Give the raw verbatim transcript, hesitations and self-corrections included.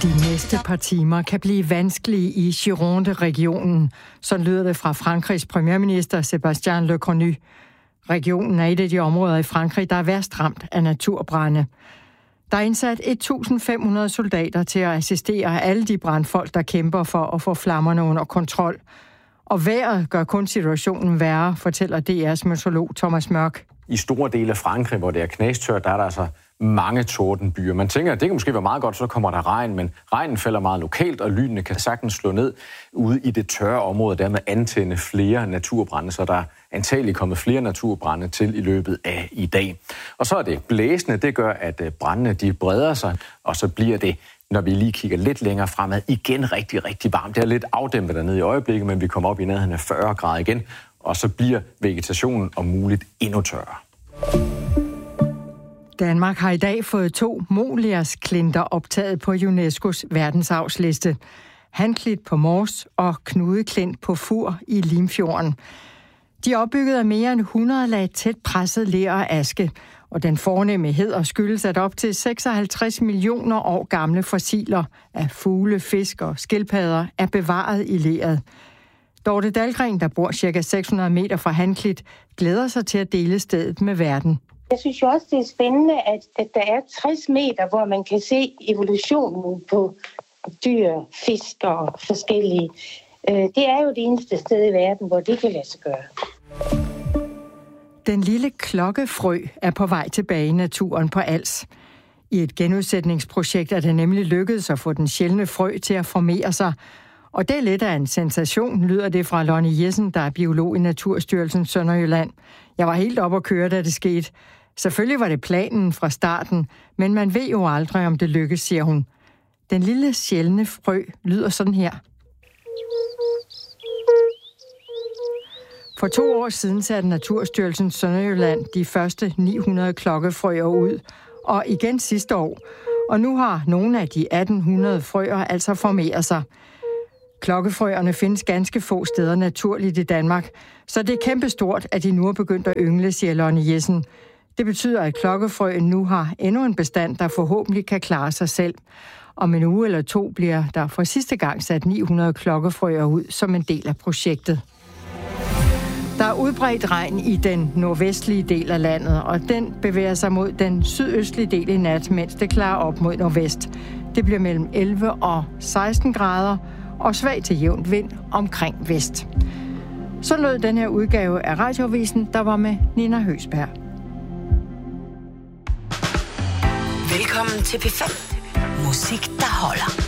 De næste par timer kan blive vanskelige i Gironde-regionen. Sådan lyder det fra Frankrigs premierminister Sébastien Lecornu. Regionen er et af de områder i Frankrig, der er værst ramt af naturbrande. Der er indsat et tusind fem hundrede soldater til at assistere alle de brandfolk, der kæmper for at få flammerne under kontrol. Og vejret gør kun situationen værre, fortæller D R's meteorolog Thomas Mørk. I store dele af Frankrig, hvor det er knastørt, der er der altså mange tordenbyer. Man tænker, at det kan måske være meget godt, så kommer der regn, men regnen falder meget lokalt, og lynene kan sagtens slå ned ude i det tørre område, dermed antænde flere naturbrande, så der er antageligt kommet flere naturbrande til i løbet af i dag. Og så er det blæsende, det gør, at brandene de breder sig, og så bliver det, når vi lige kigger lidt længere fremad, igen rigtig, rigtig varmt. Det er lidt afdæmpet dernede i øjeblikket, men vi kommer op i nærheden af fyrre grader igen, og så bliver vegetationen om muligt endnu tørre. Danmark har i dag fået to Moliærsklinter optaget på UNESCO's verdensarvsliste. Hanklit på Mors og Knudeklint på Fur i Limfjorden. De er opbygget af mere end hundrede lag tæt presset ler og aske, og den fornemme heder skyldes, at op til seksoghalvtreds millioner år gamle fossiler af fugle, fisk og skildpadder er bevaret i leret. Dorte Dahlgren, der bor cirka seks hundrede meter fra Hanklit, glæder sig til at dele stedet med verden. Jeg synes jo også, det er spændende, at, at der er tres meter, hvor man kan se evolutionen på dyr, fisk og forskellige. Det er jo det eneste sted i verden, hvor det kan lade sig gøre. Den lille klokkefrø er på vej tilbage i naturen på Als. I et genudsætningsprojekt er det nemlig lykkedes at få den sjældne frø til at formere sig. Og det er lidt af en sensation, lyder det fra Lonnie Jessen, der er biolog i Naturstyrelsen Sønderjylland. Jeg var helt oppe at køre, da det skete. Selvfølgelig var det planen fra starten, men man ved jo aldrig, om det lykkes, siger hun. Den lille sjældne frø lyder sådan her. For to år siden satte Naturstyrelsen Sønderjylland de første ni hundrede klokkefrøer ud, og igen sidste år. Og nu har nogle af de atten hundrede frøer altså formeret sig. Klokkefrøerne findes ganske få steder naturligt i Danmark, så det er kæmpestort, at de nu er begyndt at yngle, siger Lonnie Jessen. Det betyder, at klokkefrøen nu har endnu en bestand, der forhåbentlig kan klare sig selv. Om en uge eller to bliver der for sidste gang sat ni hundrede klokkefrøer ud som en del af projektet. Der er udbredt regn i den nordvestlige del af landet, og den bevæger sig mod den sydøstlige del i nat, mens det klarer op mod nordvest. Det bliver mellem elleve og seksten grader, og svag til jævnt vind omkring vest. Så lød den her udgave af Radioavisen, der var med Nina Høsberg. Velkommen til P fem. Musik, der holder.